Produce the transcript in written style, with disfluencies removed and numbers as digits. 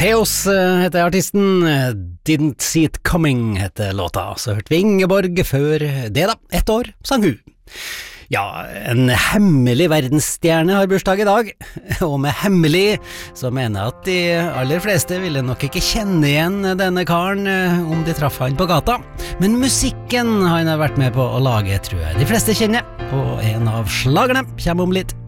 Chaos heter artisten, Didn't See It Coming heter låta. Så hørte vi Ingeborg før det da, 1 år, sang hun. Ja, en hemmelig verdensstjerne har bursdag i dag, og med hemmelig så mener jeg at de aller fleste ville nok ikke kjenne igjen denne karen om de traff han på gata. Men musikken han har vært med på å lage tror jeg de fleste kjenner, og en av slagerne kommer om litt.